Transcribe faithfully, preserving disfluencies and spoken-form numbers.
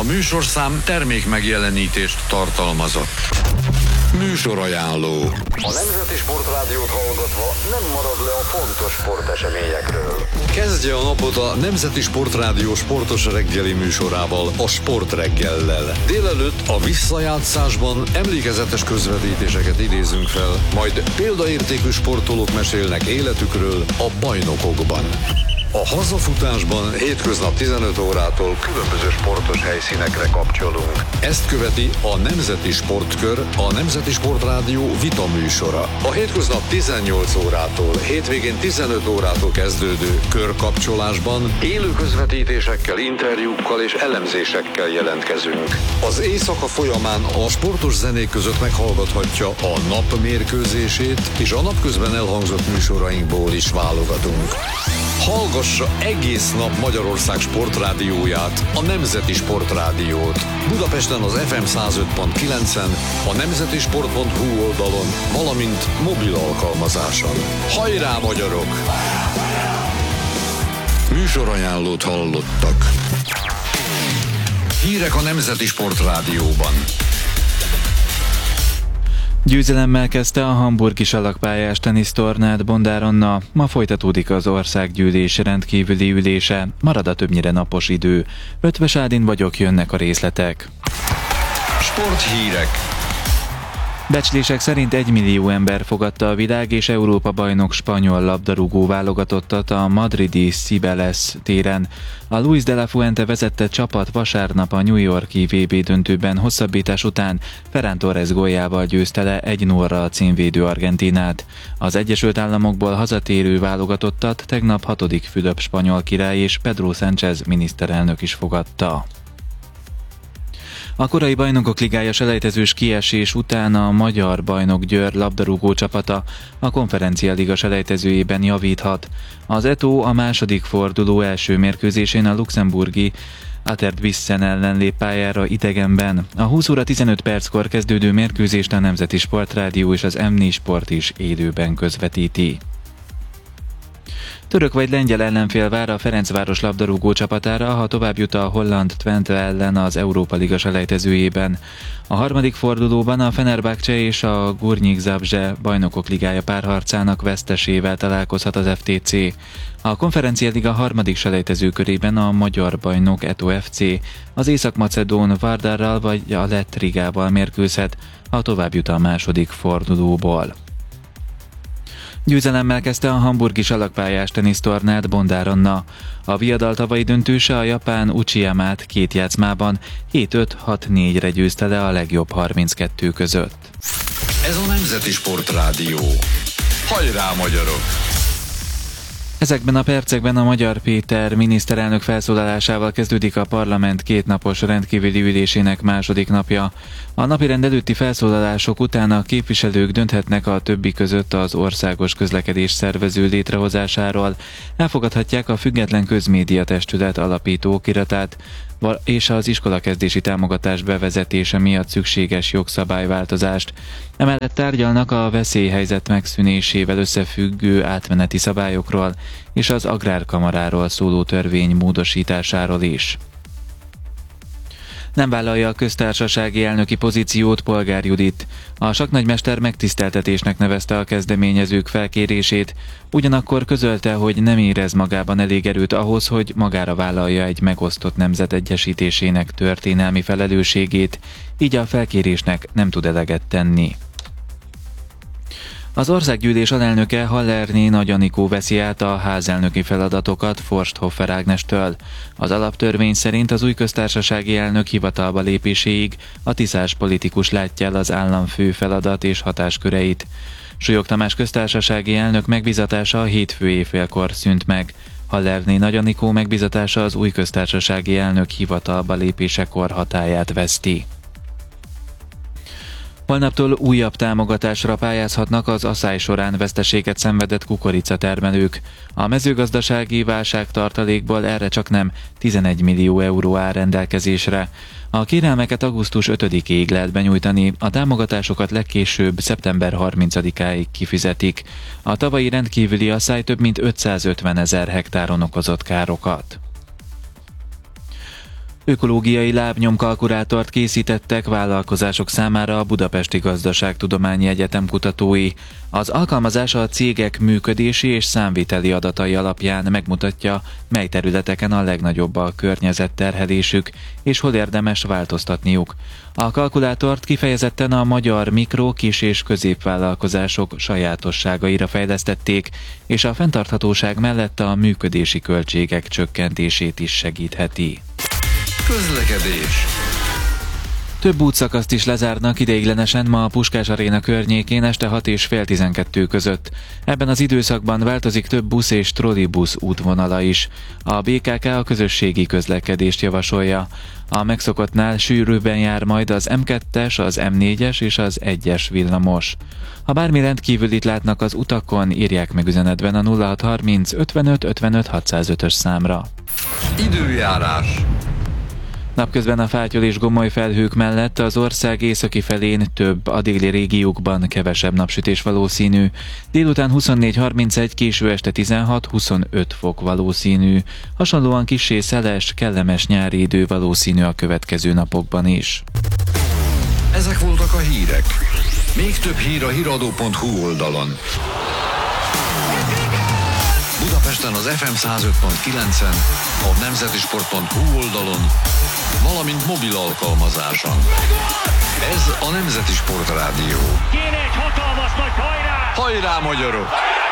műsorszám termék megjelenítést tartalmazott. Műsorajánló. A Nemzeti Sportrádiót hallgatva nem marad le a fontos sporteseményekről. Kezdje a napot a Nemzeti Sportrádió sportos reggeli műsorával, a Sportreggellel. Délelőtt a visszajátszásban emlékezetes közvetítéseket idézünk fel, majd példaértékű sportolók mesélnek életükről a bajnokokban. A hazafutásban hétköznap tizenöt órától különböző sportos helyszínekre kapcsolunk. Ezt követi a Nemzeti Sportkör, a Nemzeti Sportrádió vita műsora. A hétköznap tizennyolc órától, hétvégén tizenöt órától kezdődő körkapcsolásban élő közvetítésekkel, interjúkkal és elemzésekkel jelentkezünk. Az éjszaka folyamán a sportos zenék között meghallgathatja a nap mérkőzését, és a napközben elhangzott műsorainkból is válogatunk. Hallgassa egész nap Magyarország sportrádióját, a Nemzeti Sportrádiót. Budapesten az ef em száz öt pont kilencen, a nemzetisport pont hu oldalon, valamint mobil alkalmazáson. Hajrá, magyarok! Műsorajánlót hallottak. Hírek a Nemzeti Sportrádióban. Győzelemmel kezdte a hamburgi salakpályás tenisztornát Bondár Anna. Ma folytatódik az országgyűlés rendkívüli ülése. Marad a többnyire napos idő. Ötvös Ádin vagyok, jönnek a részletek. Sporthírek. Becslések szerint egymillió ember fogadta a világ és Európa bajnok spanyol labdarúgó válogatottat a madridi Cibeles téren. A Luis de la Fuente vezette csapat vasárnap a New York-i vé bé döntőben hosszabbítás után Ferran Torres góljával győzte le egy nullra a címvédő Argentinát. Az Egyesült Államokból hazatérő válogatottat tegnap hatodik Fülöp spanyol király és Pedro Sánchez miniszterelnök is fogadta. A korai Bajnokok Ligája selejtezős kiesés után a magyar bajnok Győr labdarúgó csapata a Konferencia Liga selejtezőjében javíthat. Az é té o a második forduló első mérkőzésén a luxemburgi Atert Wissen ellen lép pályára idegenben. A húsz óra tizenöt perckor kezdődő mérkőzést a Nemzeti Sportrádió és az em négy Sport is élőben közvetíti. Török vagy lengyel ellenfél vár a Ferencváros labdarúgó csapatára, ha tovább jut a holland Twente ellen az Európa Liga selejtezőjében. A harmadik fordulóban a Fenerbahce és a Gurnik Zabrze Bajnokok Ligája párharcának vesztesével találkozhat az ef té cé. A Konferencia Liga harmadik selejtező körében a magyar bajnok Eto ef cé az észak-macedón Vardarral vagy a lett Rigával mérkőzhet, ha tovább jut a második fordulóból. Győzelemmel kezdte a hamburgi salakpályás tenisztornát Bondár Anna. A viadal tavalyi döntőse a japán Uchiyamát két játszmában hét öt hat négyre győzte le a legjobb harminckettő között. Ez a Nemzeti Sportrádió. Hajrá, magyarok! Ezekben a percekben a Magyar Péter miniszterelnök felszólalásával kezdődik a parlament kétnapos rendkívüli ülésének második napja. A napirend előtti felszólalások után a képviselők dönthetnek a többi között az országos közlekedés szervező létrehozásáról, elfogadhatják a Független Közmédia Testület alapító okiratát, és az iskolakezdési támogatás bevezetése miatt szükséges jogszabályváltozást. Emellett tárgyalnak a veszélyhelyzet megszűnésével összefüggő átmeneti szabályokról és az agrárkamaráról szóló törvény módosításáról is. Nem vállalja a köztársasági elnöki pozíciót Polgár Judit. A saknagymester megtiszteltetésnek nevezte a kezdeményezők felkérését, ugyanakkor közölte, hogy nem érez magában elég erőt ahhoz, hogy magára vállalja egy megosztott nemzet egyesítésének történelmi felelősségét, így a felkérésnek nem tud eleget tenni. Az országgyűlés alelnöke Hallerné Nagy Anikó veszi át a házelnöki feladatokat Forsthoffer Ágnestől. Az alaptörvény szerint az új köztársasági elnök hivatalba lépéséig a tiszás politikus látja el az államfő feladat és hatásköreit. Súlyog Tamás köztársasági elnök megbizatása a hétfő éjfélkor szűnt meg. Hallerné Nagy Anikó megbizatása az új köztársasági elnök hivatalba lépésekor hatályát veszti. Holnaptól újabb támogatásra pályázhatnak az asszály során veszteséget szenvedett kukoricatermelők. A mezőgazdasági válságtartalékból erre csaknem tizenegy millió euró áll rendelkezésre. A kérelmeket augusztus ötödikéig lehet benyújtani, a támogatásokat legkésőbb szeptember harmincadikáig kifizetik. A tavalyi rendkívüli asszály több mint ötszázötven ezer hektáron okozott károkat. Ökológiai lábnyomkalkulátort készítettek vállalkozások számára a Budapesti Gazdaságtudományi Egyetem kutatói. Az alkalmazás a cégek működési és számviteli adatai alapján megmutatja, mely területeken a legnagyobb a környezetterhelésük, és hol érdemes változtatniuk. A kalkulátort kifejezetten a magyar mikro, kis és középvállalkozások sajátosságaira fejlesztették, és a fenntarthatóság mellett a működési költségek csökkentését is segítheti. Közlekedés. Több útszakaszt is lezárnak ideiglenesen ma a Puskás Aréna környékén este hat és fél tizenkettő között. Ebben az időszakban változik több busz és trollibusz útvonala is. A bé ká ká a közösségi közlekedést javasolja. A megszokottnál sűrűbben jár majd az em kettes, az em négyes és az egyes villamos. Ha bármi rendkívülit látnak az utakon, írják meg üzenetben a nulla hat harminc ötvenöt ötvenöt hatszázötös számra. Időjárás. Napközben a fátyol és gomoly felhők mellett az ország északi felén több, a déli régiókban kevesebb napsütés valószínű. Délután huszonnégy harmincegy, késő este tizenhat huszonöt fok valószínű. Hasonlóan kissé szeles, kellemes nyári idő valószínű a következő napokban is. Ezek voltak a hírek. Még több hír a híradó pont hu oldalon. Budapesten az ef em száz öt pont kilencen, a nemzetisport pont hu oldalon, valamint mobil alkalmazáson. Ez a Nemzeti Sport Rádió. Kéne egy hatalmas nagy hajrá! Hajrá, magyarok!